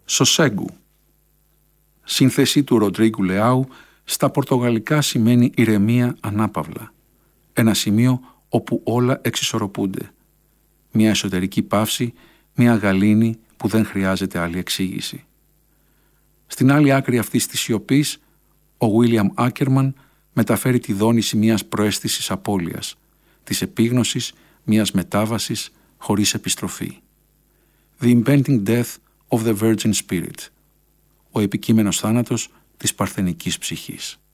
Σοσέγκου. Σύνθεση του Ροντρίγκου Λεάου στα πορτογαλικά σημαίνει ηρεμία ανάπαυλα. Ένα σημείο όπου όλα εξισορροπούνται. Μια εσωτερική παύση, μια γαλήνη που δεν χρειάζεται άλλη εξήγηση. Στην άλλη άκρη αυτής της σιωπής, ο Βίλιαμ Άκερμαν μεταφέρει τη δόνηση μιας προαίσθησης απώλειας, της επίγνωσης μιας μετάβασης χωρίς επιστροφή. The impending death of the virgin spirit. Ο επικείμενος θάνατος της παρθενικής ψυχής.